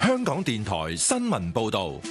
香港電台新聞報道。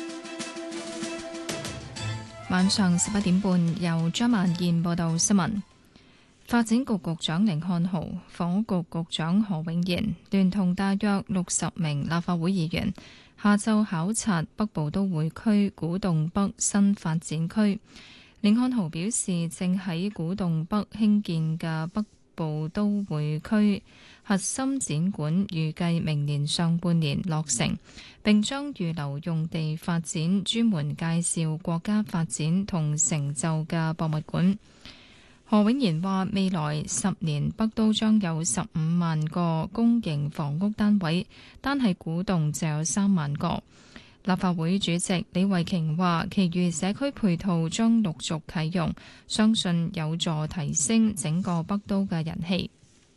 晚上11點半，由張曼燕報道新聞。發展局局長甯漢豪、房屋局局長何永賢聯同大約60名立法會議員下晝考察北部都會區古洞北新發展區。甯漢豪表示，正喺古洞北興建嘅北部都會區核心展館預計明年上半年落成，並將預留用地發展專門介紹國家發展同成就嘅博物館。何永賢話：未來10年北都將有15萬個公營房屋單位，單係古洞就有3萬個。立法會主席李慧瓊話：其餘社區配套將陸續啟用，相信有助提升整個北都嘅人氣。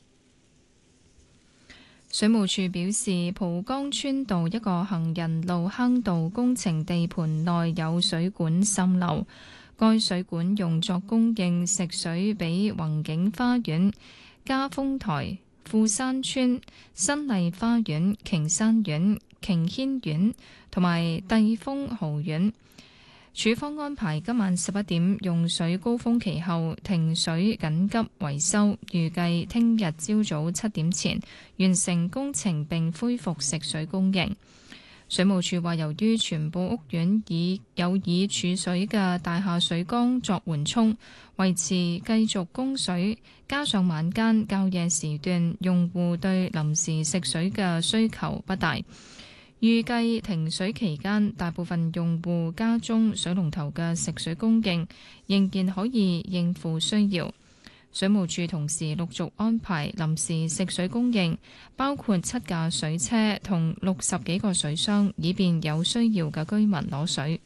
水務署表示，蒲崗村道一個行人路坑道工程地盤內有水管滲漏。該水管用作供應食水俾宏景花園、嘉豐台、富山村、新麗花園、瓊山苑、瓊軒苑同埋帝峰豪苑。署方安排今晚11點用水高峰期後停水緊急維修，預計聽日朝早7點前完成工程並恢復食水供應。水務署話，由於全部屋苑有已儲水嘅大廈水缸作緩衝，維持繼續供水，加上晚間較夜時段用戶對臨時食水嘅需求不大，預計停水期間大部分用戶家中水龍頭嘅食水供應仍然可以應付需要。水務署同時陸續安排臨時食水供應，包括7架水車同60幾個水箱，以便有需要嘅居民攞水。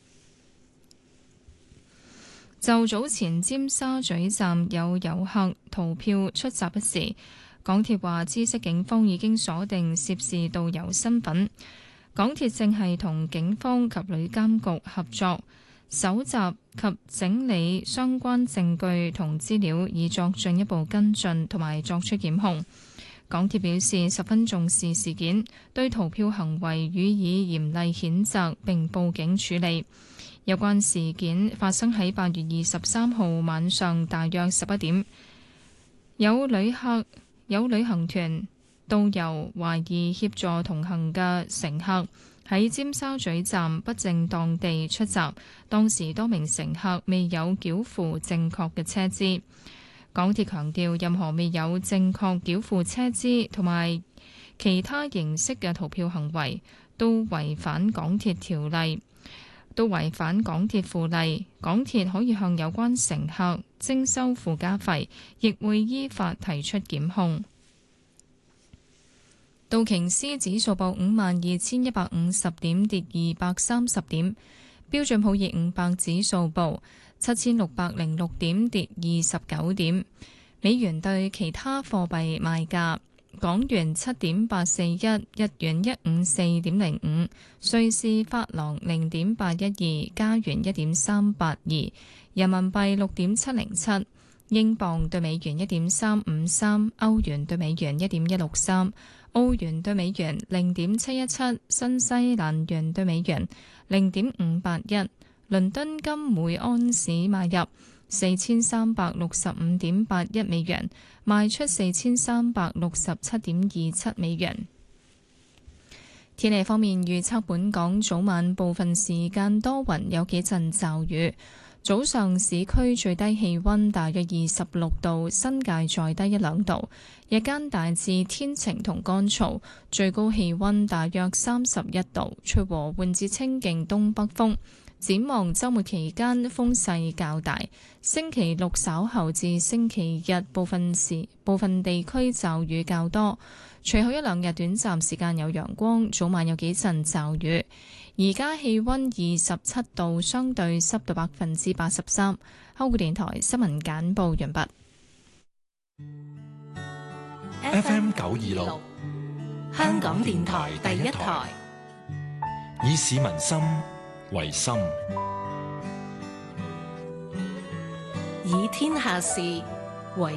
就早前尖沙咀站有遊客逃票出閘一事，港鐵話知悉警方已經鎖定涉事導遊身份，港鐵正係同警方及旅監局合作，搜集及整理相關證據同資料，以作進一步跟進同埋作出檢控。港鐵表示十分重視事件，對逃票行為予以嚴厲譴責並報警處理。有關事件發生喺8月23號晚上大約11點，有旅行團導遊懷疑協助同行嘅乘客喺尖沙咀站不正當地出閘，當時多名乘客未有繳付正確嘅車資。港鐵強調，任何未有正確繳付車資同埋其他形式嘅逃票行為，都違反港鐵條例，都違反港鐵附例。港鐵可以向有關乘客徵收附加費，亦會依法提出檢控。道瓊斯指數報52,150點，跌230點；標準普爾500指數報7,606點，跌29點。美元對其他貨幣賣價：港元7.841，日元154.05，瑞士法郎0.812，加元1.382，人民幣6.707，英鎊對美元1.353，歐元對美元1.163。澳元對美元0.717，新西蘭元對美元0.581，倫敦金每安士買入4365.81美元，賣出4367.27美元。天氣方面預測，本港早晚部分時間多雲，有幾陣驟雨。早上市區最低氣溫大約26度，新界再低1-2度。日間大致天晴同乾燥，最高氣溫大約31度，吹和緩至清勁東北風。展望週末期間風勢較大，星期六稍後至星期日部分地區驟雨較多，隨後1-2日短暫時間有陽光，早晚有幾陣驟雨。而家氣溫27度，相對濕度83%。香港電台新聞簡報完畢。 FM 926， 香港電台第一台， 以市民心為心， 以天下事